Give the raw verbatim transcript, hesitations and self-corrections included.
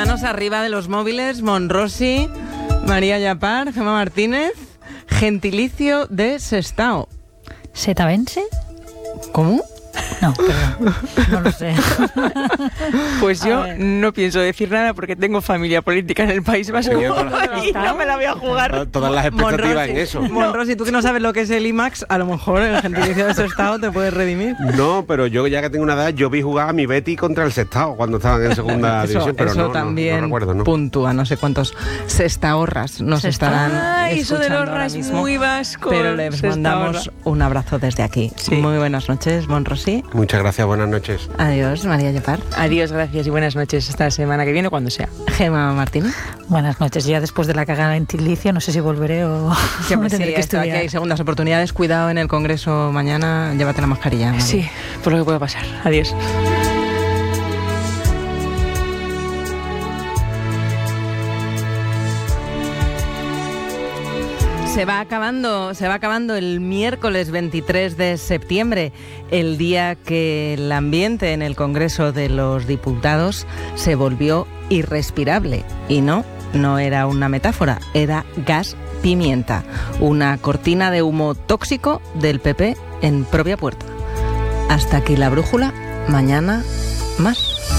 Manos arriba de los móviles, Monrosi, María Llapar, Gemma Martínez, gentilicio de Sestao. ¿Setavense? ¿Cómo? No, perdón, no lo sé. Pues yo no pienso decir nada porque tengo familia política en el País Vasco y no me la voy a jugar. Todas las expectativas Monrosi, en eso. Monrosi, tú que no sabes lo que es el I MAX, a lo mejor el gentilicio de Sestao te puedes redimir. No, pero yo ya que tengo una edad, yo vi jugar a mi Betty contra el Sestao cuando estaban en segunda eso, división, pero eso no, también no, no recuerdo, ¿no? puntúa, no sé cuántos sestaorras nos Sesta. estarán Ay, eso escuchando de los ahora ras mismo, muy vascos. pero les Sestaorra. mandamos un abrazo desde aquí. Sí. Muy buenas noches, Monrosi. Muchas gracias, buenas noches. Adiós, María Llapar. Adiós, gracias y buenas noches esta semana que viene o cuando sea. Gemma Martínez. Buenas noches. Ya después de la cagada en Tilicio, no sé si volveré o Siempre tendré sí, que esto, aquí estudiar. hay segundas oportunidades. Cuidado en el Congreso mañana, llévate la mascarilla. María. Sí, por lo que pueda pasar. Adiós. Se va acabando, se va acabando el miércoles veintitrés de septiembre, el día que el ambiente en el Congreso de los Diputados se volvió irrespirable. Y no, no era una metáfora, era gas pimienta, una cortina de humo tóxico del P P en propia puerta. Hasta aquí la brújula, mañana más.